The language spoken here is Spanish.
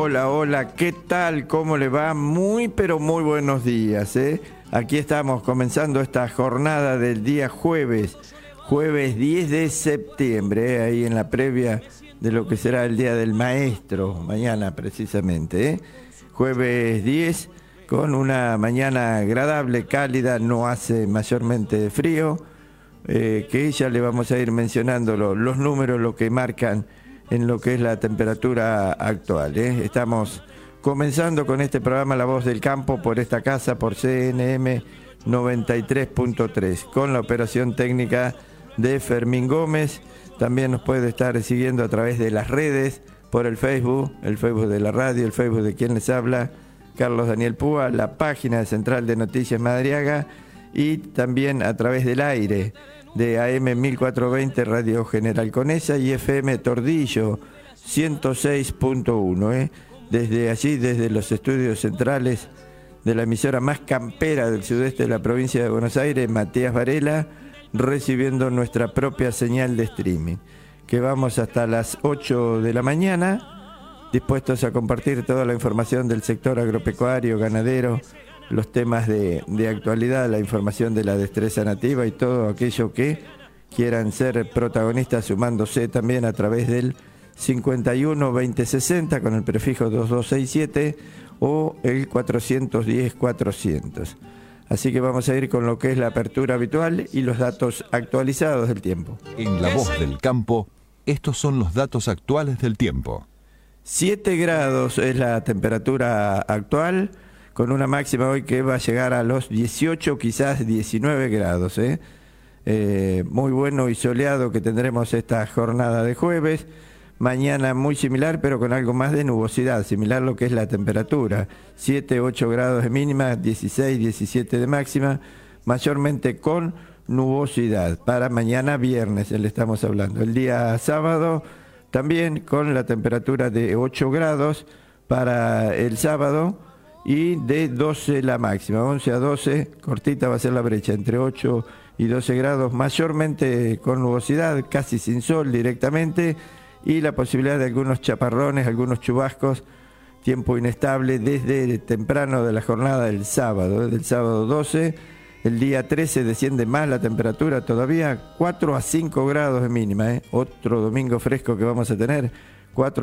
Hola, hola, ¿qué tal? ¿Cómo le va? Muy, pero muy buenos días, ¿eh? Aquí estamos comenzando esta jornada del día jueves 10 de septiembre, ahí en la previa de lo que será el Día del Maestro, mañana precisamente, ¿eh? Jueves 10, con una mañana agradable, cálida, no hace mayormente frío, que ya le vamos a ir mencionando los números, lo que marcan en lo que es la temperatura actual, ¿eh? Estamos comenzando con este programa La Voz del Campo por esta casa, por CNM 93.3, con la operación técnica de Fermín Gómez. También nos puede estar siguiendo a través de las redes, por el Facebook de la radio, el Facebook de quien les habla, Carlos Daniel Púa, la página de Central de Noticias Madariaga, y también a través del aire de AM 1420 Radio General Conesa y FM Tordillo 106.1, desde allí, desde los estudios centrales de la emisora más campera del sudeste de la provincia de Buenos Aires, Matías Varela, recibiendo nuestra propia señal de streaming, que vamos hasta las 8 de la mañana, dispuestos a compartir toda la información del sector agropecuario, ganadero, los temas de actualidad, la información de la destreza nativa y todo aquello que quieran ser protagonistas, sumándose también a través del 51 20 60 con el prefijo 2267 o el 410 400. Así que vamos a ir con lo que es la apertura habitual y los datos actualizados del tiempo. En La Voz del Campo, estos son los datos actuales del tiempo. 7 grados es la temperatura actual, con una máxima hoy que va a llegar a los 18, quizás 19 grados. Muy bueno y soleado que tendremos esta jornada de jueves. Mañana muy similar, pero con algo más de nubosidad, similar a lo que es la temperatura. 7, 8 grados de mínima, 16, 17 de máxima, mayormente con nubosidad. Para mañana viernes, le estamos hablando. El día sábado también con la temperatura de 8 grados para el sábado, y de 12 la máxima, 11 a 12, cortita va a ser la brecha, entre 8 y 12 grados, mayormente con nubosidad, casi sin sol directamente, y la posibilidad de algunos chaparrones, algunos chubascos, tiempo inestable desde temprano de la jornada del sábado, desde el sábado 12, el día 13 desciende más la temperatura todavía, 4 a 5 grados de mínima, otro domingo fresco que vamos a tener, 4